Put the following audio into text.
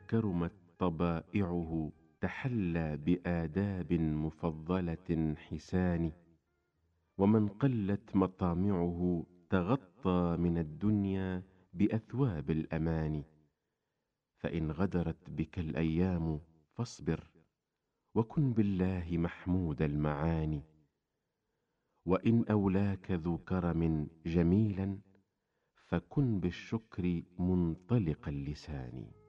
كرمت طبائعه تحلى بآداب مفضلة حسان، ومن قلت مطامعه تغطى من الدنيا بأثواب الأمان. فإن غدرت بك الأيام فاصبر، وكن بالله محمود المعاني، وإن أولاك ذو كرم جميلا فكن بالشكر منطلق اللسان.